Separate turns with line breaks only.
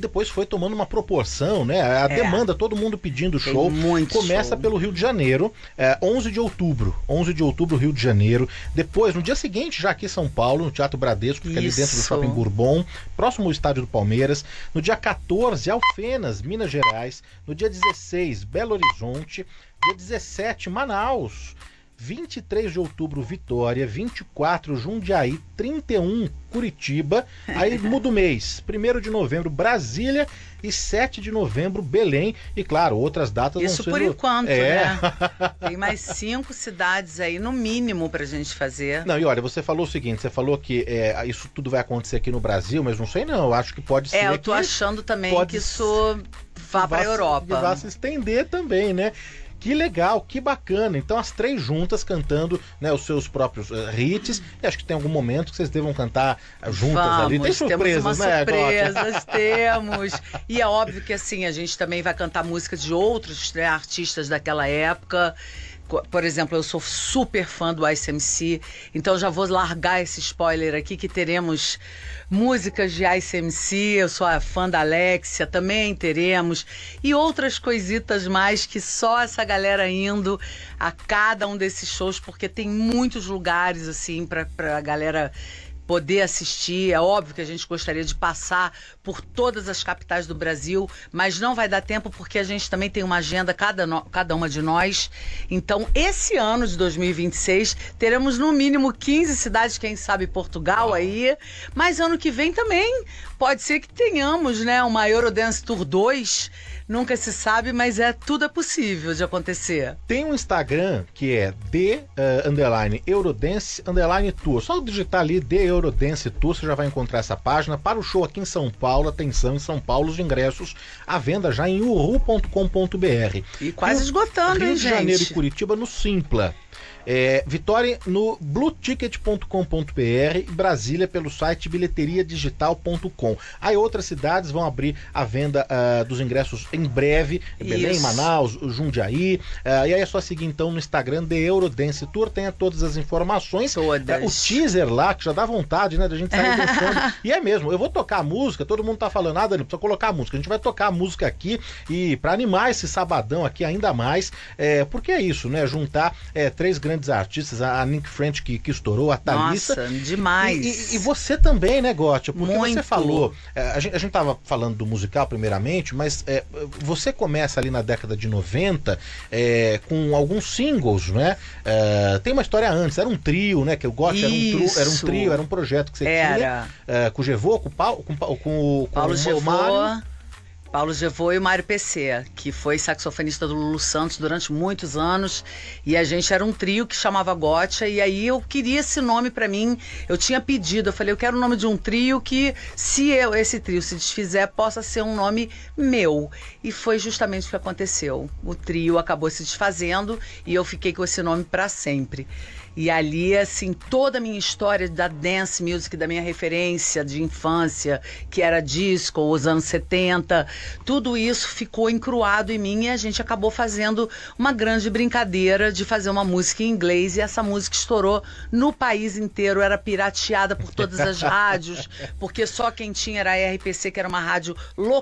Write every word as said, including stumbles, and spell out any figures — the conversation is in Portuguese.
depois foi tomando uma proporção, né? A é. demanda, todo mundo pedindo
Tem
show.
muito
Começa
show.
pelo Rio de Janeiro, é, onze de outubro. onze de outubro, Rio de Janeiro. Depois, no dia seguinte, já aqui em São Paulo, no Teatro Bradesco, que fica ali dentro do Shopping Bourbon, próximo ao estádio do Palmeiras. No dia quatorze, Alfenas, Minas Gerais. No dia dezesseis, Belo Horizonte. Dia dezessete, Manaus. vinte e três de outubro, Vitória. vinte e quatro, Jundiaí. trinta e um, Curitiba. Aí muda o mês. primeiro de novembro, Brasília. E sete de novembro, Belém. E claro, outras datas
Isso
vão sendo...
por enquanto,
é.
né? Tem mais cinco cidades aí, no mínimo, pra gente fazer.
Não, e olha, você falou o seguinte, você falou que é, isso tudo vai acontecer aqui no Brasil, mas não sei não, eu acho que pode ser
É, eu tô
que
achando também
pode
que isso vá pra Europa.
Que vá se estender também, né? Que legal, que bacana. Então as três juntas cantando, né, os seus próprios uh, hits. E acho que tem algum momento que vocês devam cantar uh, juntas
Vamos,
ali. Tem surpresas,
temos umas
né?
surpresas, temos. E é óbvio que assim, a gente também vai cantar músicas de outros, né, artistas daquela época. Por exemplo, eu sou super fã do Ice M C, então já vou largar esse spoiler aqui que teremos músicas de Ice M C, eu sou a fã da Alexia, também teremos, e outras coisitas mais que só essa galera indo a cada um desses shows, porque tem muitos lugares assim pra, pra galera poder assistir. É óbvio que a gente gostaria de passar por todas as capitais do Brasil, mas não vai dar tempo porque a gente também tem uma agenda, cada, no, cada uma de nós. Então, esse ano de dois mil e vinte e seis, teremos no mínimo quinze cidades, quem sabe Portugal aí, mas ano que vem também pode ser que tenhamos, né, uma Eurodance Tour dois, nunca se sabe, mas é, tudo é possível de acontecer.
Tem um Instagram que é D uh, underline Eurodance underline Tour. Só digitar ali D Eurodance Tour, você já vai encontrar essa página. Para o show aqui em São Paulo, atenção, em São Paulo, os ingressos à venda já em uhu ponto com ponto br.
E quase Rio, esgotando,
Rio
hein,
de
gente?
Janeiro e Curitiba no Simpla. É, Vitória no blue ticket ponto com ponto br e Brasília pelo site bilheteria digital ponto com. Aí outras cidades vão abrir a venda uh, dos ingressos em breve. Belém,
Isso.
Manaus, Jundiaí. Uh, e aí é só seguir então no Instagram de Eurodance Tour, tenha todas as informações.
Todas.
Uh, o teaser lá, que já dá vontade, né, da gente sair dançando. E é mesmo, eu vou tocar a música, todo mundo tá falando, ah, Dani, precisa colocar a música. A gente vai tocar a música aqui e para animar esse sabadão aqui ainda mais, é, porque é isso, né? Juntar é, três grandes artistas, a Nick French que, que estourou, a Thalissa.
Nossa, demais.
E, e, e você também, né, Gótia? Porque
Muito.
você falou, é, a, gente, a gente tava falando do musical primeiramente, mas é, você começa ali na década de noventa é, com alguns singles, né? É, tem uma história antes, era um trio, né? Que o Gótia era um, tru, era um trio, era um projeto que você
era.
tinha é, com o Gevô, com o Paulo, com, com, com,
Paulo
com
Gevô,
o Mário.
Paulo Gevô e o Mário P C, que foi saxofonista do Lulu Santos durante muitos anos, e a gente era um trio que chamava Gótia, e aí eu queria esse nome pra mim, eu tinha pedido, eu falei, eu quero o nome de um trio que, se eu, esse trio se desfizer, possa ser um nome meu, e foi justamente o que aconteceu. O trio acabou se desfazendo, e eu fiquei com esse nome pra sempre. E ali, assim, toda a minha história da dance music, da minha referência de infância, que era disco, os anos setenta, tudo isso ficou encruado em mim e a gente acabou fazendo uma grande brincadeira de fazer uma música em inglês, e essa música estourou no país inteiro, era pirateada por todas as rádios, porque só quem tinha era a R P C, que era uma rádio local,